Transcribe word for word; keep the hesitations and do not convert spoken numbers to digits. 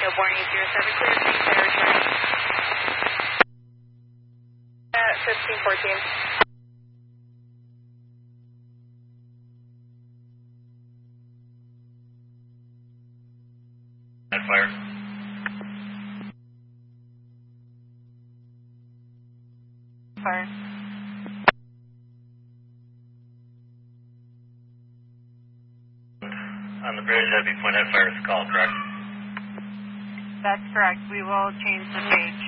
Shelbourne eight zero seven, clear, green, clear, returning. At fifteen fourteen. Fire. Fire. On the bridge, that'd be point head fire is called, correct? That's correct. We will change the page.